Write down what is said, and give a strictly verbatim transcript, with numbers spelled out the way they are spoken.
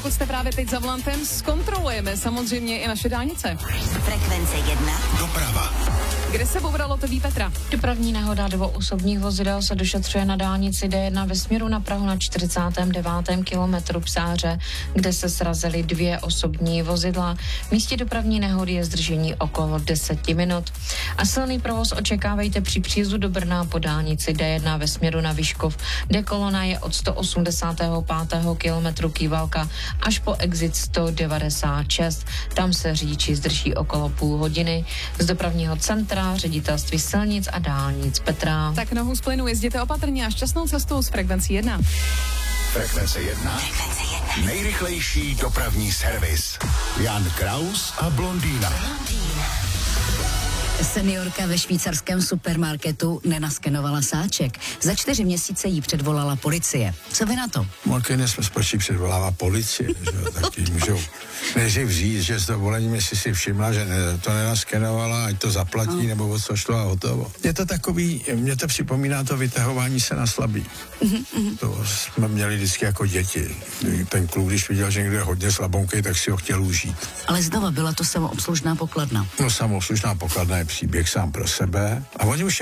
pokud jste právě teď za volantem, zkontrolujeme samozřejmě i naše dálnice. Frekvence jedna. Doprava. Kde se bouralo, to ví Petra. Dopravní nehoda dvou osobních vozidel se došetřuje na dálnici D jedna ve směru na Prahu na čtyřicátém devátém kilometru Psáře, kde se srazily dvě osobní vozidla. V místě dopravní nehody je zdržení okolo deseti minut. A silný provoz očekávejte při příjezdu do Brna po dálnici D jedna ve směru na Vyškov, kde kolona je od sto osmdesátého pátého kilometru Kývalka až po exit sto devadesát šest. Tam se řidiči zdrží okolo půl hodiny. Z dopravního centra Ředitelství silnic a dálnic Petra. Tak nohu z plynu, jezděte opatrně a šťastnou cestou s frekvencí jedna. Frekvence jedna. Frekvence jedna. Nejrychlejší dopravní servis. Jan Kraus a Blondýna. Seniorka ve švýcarském supermarketu nenaskenovala sáček. Za čtyři měsíce jí předvolala policie. Co vy na to? Markéně jsme spočí předvolává policie, že jo, tak jí můžou nejdřív říct, že s dovolením, jestli si všimla, že ne, to nenaskenovala, ať to zaplatí, no. Nebo o co šlo a hotovo. Je to takový, mě to připomíná to vytahování se na slabý. Mm-hmm. To jsme měli vždycky jako děti. Ten kluk, když viděl, že někdo je hodně slabonkej, tak si ho chtěl užít. Ale znova byla to samoobslužná pokladna. No samoobslužná pokladna je příběh sám pro sebe a oni už